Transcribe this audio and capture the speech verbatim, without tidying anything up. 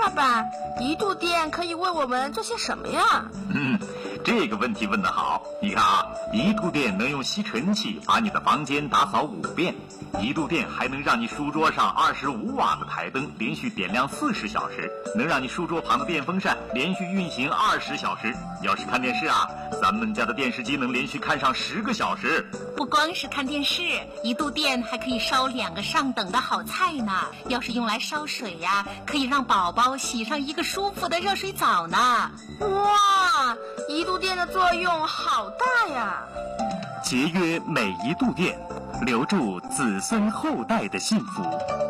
爸爸，一度电可以为我们做些什么呀？ 嗯，这个问题问得好。你看啊，一度电能用吸尘器把你的房间打扫五遍，一度电还能让你书桌上二十五瓦的台灯连续点亮四十小时，能让你书桌旁的电风扇连续运行二十小时。要是看电视啊，咱们家的电视机能连续看上十个小时。 不光是看电视，一度电还可以烧两个上等的好菜呢。要是用来烧水呀，可以让宝宝洗上一个舒服的热水澡呢。 哇，一度电的作用好大呀！ 节约每一度电，留住子孙后代的幸福。